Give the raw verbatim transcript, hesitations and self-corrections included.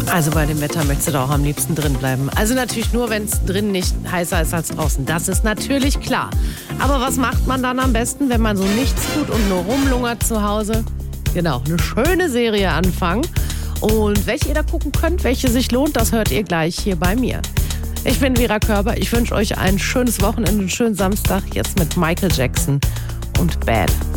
Also bei dem Wetter möchtest du da auch am liebsten drin bleiben. Also natürlich nur, wenn es drin nicht heißer ist als draußen. Das ist natürlich klar. Aber was macht man dann am besten, wenn man so nichts tut und nur rumlungert zu Hause? Genau, eine schöne Serie anfangen. Und welche ihr da gucken könnt, welche sich lohnt, das hört ihr gleich hier bei mir. Ich bin Vera Körber. Ich wünsche euch ein schönes Wochenende, einen schönen Samstag. Jetzt mit Michael Jackson und Bad.